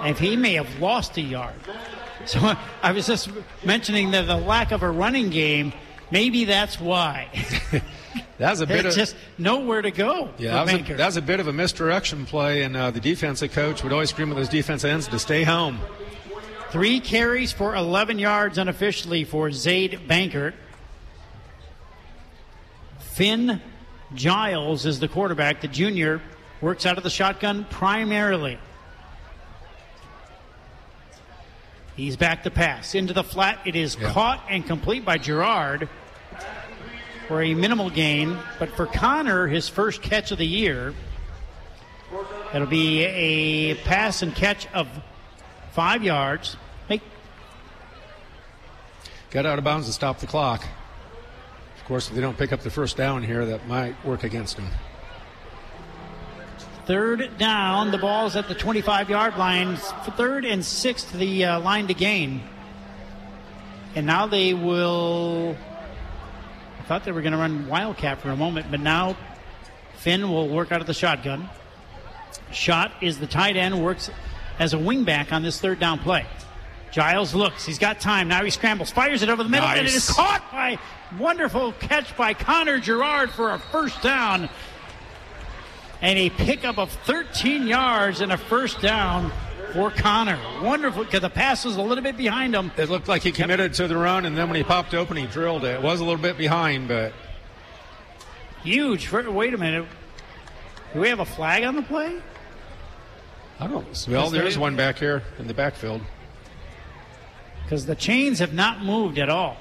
And he may have lost a yard. So I was just mentioning that the lack of a running game, maybe that's why. That's a bit just nowhere to go. Yeah, that was a bit of a misdirection play, and the defensive coach would always scream at those defensive ends to stay home. 3 carries for 11 yards unofficially for Zade Bankert. Finn Giles is the quarterback. The junior works out of the shotgun primarily. He's back to pass. Into the flat. It is caught and complete by Gerard for a minimal gain. But for Connor, his first catch of the year, it'll be a pass and catch of 5 yards. Got out of bounds to stop the clock. Of course, if they don't pick up the first down here, that might work against them. 3rd down. The ball's at the 25-yard line. 3rd and 6 to the line to gain. And now they will... I thought they were going to run Wildcat for a moment, but now Finn will work out of the shotgun. Schott is the tight end, works as a wingback on this 3rd down play. Giles looks. He's got time. Now he scrambles, fires it over the middle, and it is caught by wonderful catch by Connor Gerard for a first down. And a pickup of 13 yards and a first down for Connor. Wonderful, because the pass was a little bit behind him. It looked like he committed to the run, and then when he popped open, he drilled it. It was a little bit behind, but... Huge. Wait a minute. Do we have a flag on the play? I don't know. Well, there is one back here in the backfield. Because the chains have not moved at all.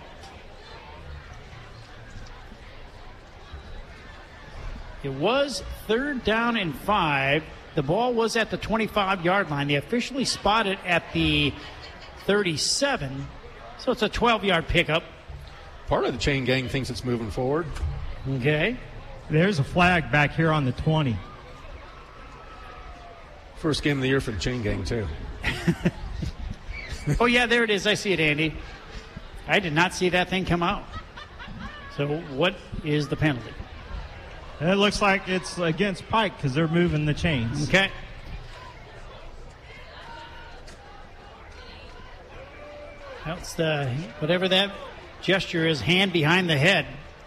It was 3rd down and 5. The ball was at the 25-yard line. They officially spotted at the 37. So it's a 12-yard pickup. Part of the chain gang thinks it's moving forward. Okay. There's a flag back here on the 20. First game of the year for the chain gang, too. Oh, yeah, there it is. I see it, Andy. I did not see that thing come out. So what is the penalty? It looks like it's against Pike because they're moving the chains. Okay. That's the, whatever that gesture is, hand behind the head.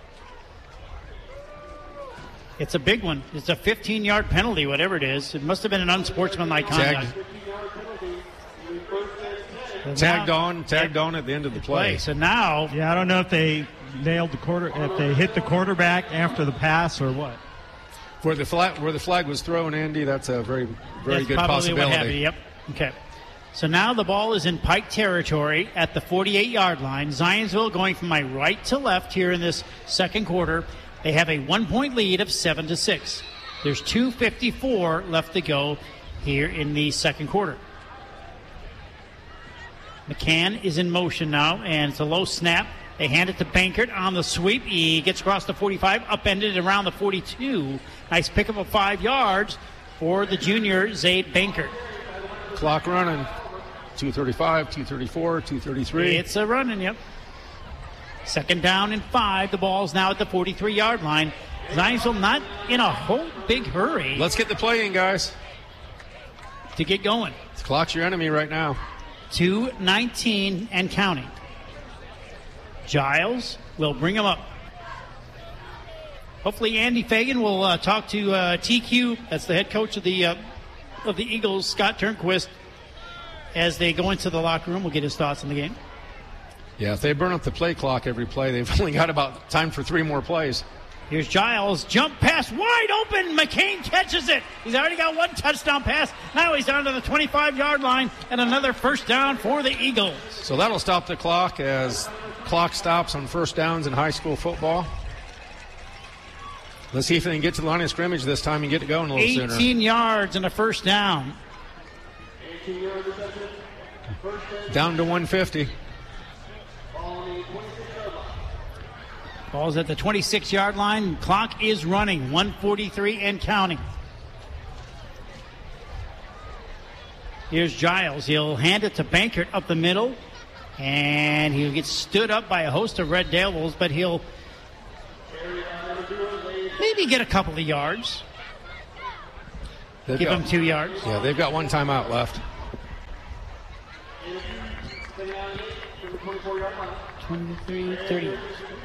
It's a big one. It's a 15-yard penalty, whatever it is. It must have been an unsportsmanlike conduct. Tagged on at the end of the play. So now, yeah, I don't know if they nailed if they hit the quarterback after the pass or what. Where the flag was thrown, Andy, that's a very good possibility. What happened. Yep. Okay. So now the ball is in Pike territory at the 48-yard line. Zionsville going from my right to left here in this second quarter. They have a 1-point lead of 7-6. There's 2:54 left to go here in the second quarter. McCann is in motion now, and it's a low snap. They hand it to Bankert on the sweep. He gets across the 45, upended around the 42. Nice pickup of 5 yards for the junior, Zade Bankert. Clock running. 2:35, 2:34, 2:33. It's a running, yep. 2nd down and 5. The ball's now at the 43-yard line. Zionsville not in a whole big hurry. Let's get the play in, guys. To get going. The clock's your enemy right now. 2:19 and counting. Giles will bring him up. Hopefully Andy Fagan will talk to TQ. That's the head coach of the Eagles, Scott Turnquist, as they go into the locker room. We'll get his thoughts on the game. Yeah, if they burn up the play clock every play, they've only got about time for 3 more plays. Here's Giles. Jump pass wide open. McCain catches it. He's already got 1 touchdown pass. Now he's down to the 25-yard line and another first down for the Eagles. So that'll stop the clock as clock stops on first downs in high school football. Let's see if they can get to the line of scrimmage this time and get it going a little 18 sooner. 18 yards and a first down. Down to 150. Ball's at the 26-yard line. Clock is running. 1:43 and counting. Here's Giles. He'll hand it to Bankert up the middle. And he'll get stood up by a host of Red Devils, but he'll maybe get a couple of yards. Give him 2 yards. Yeah, they've got 1 timeout left. 23, 30.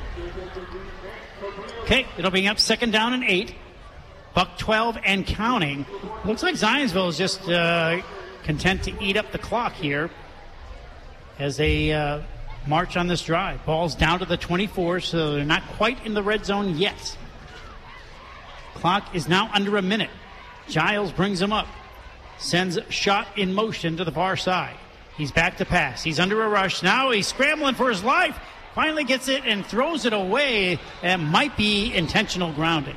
Okay, it'll bring up 2nd down and 8. Buck 12 and counting. Looks like Zionsville is just content to eat up the clock here as they march on this drive. Ball's down to the 24, so they're not quite in the red zone yet. Clock is now under a minute. Giles brings him up. Sends shot in motion to the far side. He's back to pass. He's under a rush. Now he's scrambling for his life. Finally gets it and throws it away. And might be intentional grounding.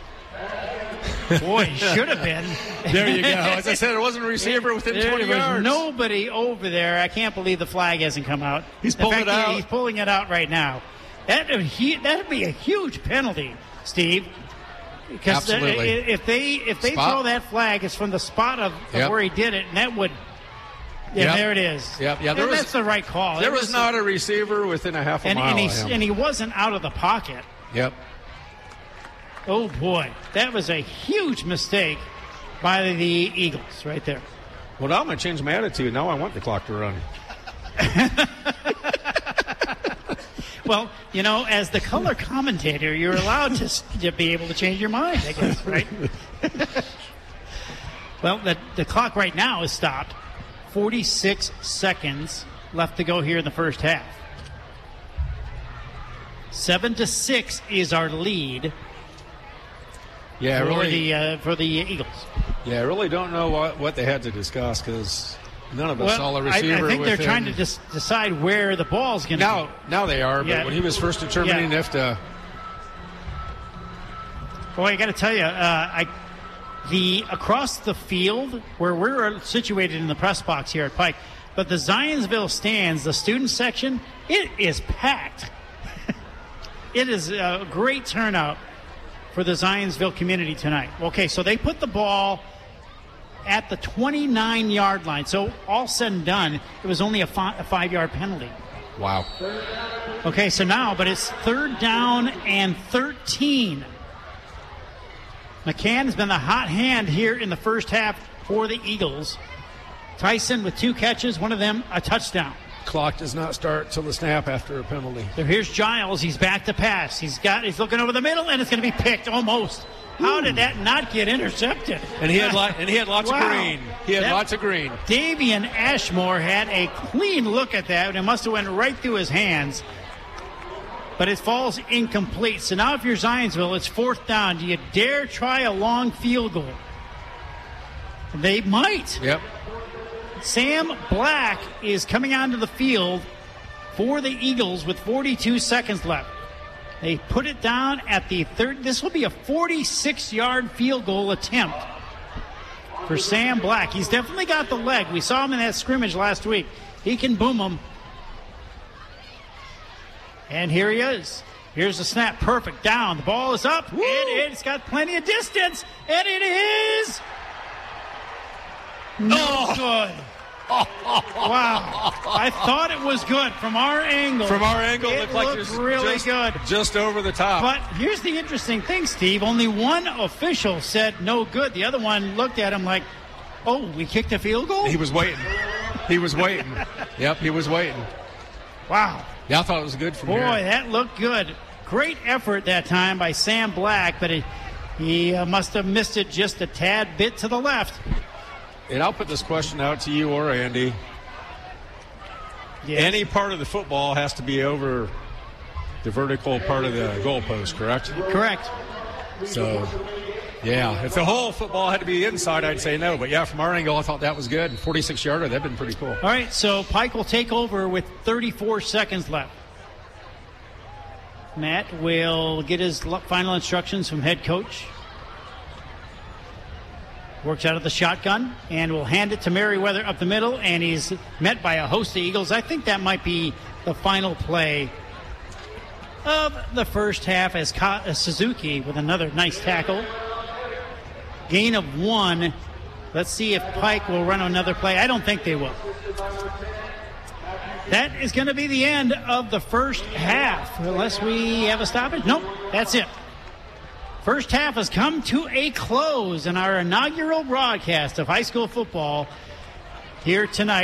Boy, should have been. There you go. As I said, there wasn't a receiver within 20 yards. There was nobody over there. I can't believe the flag hasn't come out. He's pulling it out. He's pulling it out right now. That'd be a huge penalty, Steve. Because Absolutely. If they throw that flag, it's from the spot of where he did it, and that would. Yeah, there it is. Yeah. That's the right call. There was not a receiver within a half a mile. And he wasn't out of the pocket. Yep. Oh boy, that was a huge mistake by the Eagles right there. Well, now I'm going to change my attitude. Now I want the clock to run. Well, as the color commentator, you're allowed to be able to change your mind, I guess, right? Well, the clock right now is stopped. 46 seconds left to go here in the first half. 7-6 is our lead. Yeah, for the Eagles. Yeah, I really don't know what they had to discuss because none of us saw a receiver. I think they're trying to decide where the ball's going to be. Now they are, but when he was first determining if to... Boy, I got to tell you, across the field where we're situated in the press box here at Pike, but the Zionsville stands, the student section, it is packed. It is a great turnout for the Zionsville community tonight. Okay, so they put the ball at the 29-yard line. So all said and done, it was only a 5-yard penalty. Wow. Okay, so now, but it's 3rd down and 13. McCann has been the hot hand here in the first half for the Eagles. Tyson with 2 catches, one of them a touchdown. Clock does not start till the snap after a penalty. So here's Giles. He's back to pass. He's looking over the middle, and it's going to be picked almost. How did that not get intercepted? And he had lots of green. He had lots of green. Davian Ashmore had a clean look at that, and it must have went right through his hands. But it falls incomplete. So now if you're Zionsville, it's 4th down. Do you dare try a long field goal? They might. Yep. Sam Black is coming onto the field for the Eagles with 42 seconds left. They put it down at the 3rd. This will be a 46-yard field goal attempt for Sam Black. He's definitely got the leg. We saw him in that scrimmage last week. He can boom them. And here he is. Here's the snap. Perfect. Down. The ball is up. Woo! And it's got plenty of distance. And it is no good. Wow. I thought it was good from our angle. It looked like really good. Just over the top. But here's the interesting thing, Steve. Only one official said no good. The other one looked at him like, oh, we kicked a field goal? He was waiting. Yep, he was waiting. Wow. Yeah, I thought it was good from here. Boy, that looked good. Great effort that time by Sam Black, but he must have missed it just a tad bit to the left. And I'll put this question out to you or Andy. Yes. Any part of the football has to be over the vertical part of the goalpost, correct? Correct. So, yeah, if the whole football had to be inside, I'd say no. But, yeah, from our angle, I thought that was good. And 46-yarder, that'd been pretty cool. All right, so Pike will take over with 34 seconds left. Matt will get his final instructions from head coach. Works out of the shotgun and will hand it to Merriweather up the middle, and he's met by a host of Eagles. I think that might be the final play of the first half as Suzuki with another nice tackle. Gain of 1. Let's see if Pike will run another play. I don't think they will. That is going to be the end of the first half, unless we have a stoppage. Nope, that's it. First half has come to a close in our inaugural broadcast of high school football here tonight.